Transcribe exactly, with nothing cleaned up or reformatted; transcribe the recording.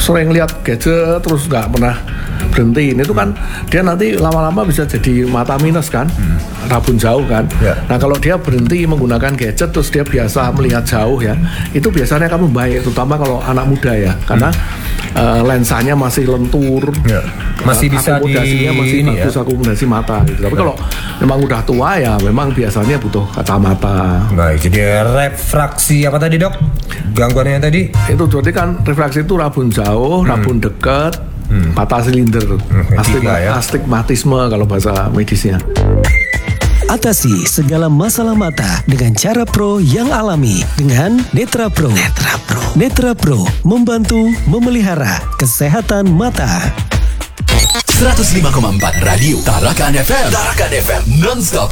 sering lihat gadget terus nggak pernah berhenti, itu kan dia nanti lama-lama bisa jadi mata minus kan, hmm. rabun jauh kan. Ya. Nah kalau dia berhenti menggunakan gadget terus dia biasa melihat jauh ya, itu biasanya kamu baik, terutama kalau anak muda ya, karena hmm. uh, lensanya masih lentur, ya. masih bisa akomodasinya di masih ini bagus ya? Akomodasi mata gitu. Tapi ya. Kalau memang udah tua ya memang biasanya butuh kacamata. Baik, jadi refraksi apa tadi dok? Gangguannya tadi? Itu berarti kan refraksi itu rabun jauh, hmm. rabun dekat, Hmm. mata silinder, hmm, Astig- ya. astigmatisme kalau bahasa medisnya. Atasi segala masalah mata dengan cara pro yang alami dengan Netra Pro. Netra Pro. Netra Pro membantu memelihara kesehatan mata. seratus lima koma empat Radio Tarakan F M. Tarakan F M non-stop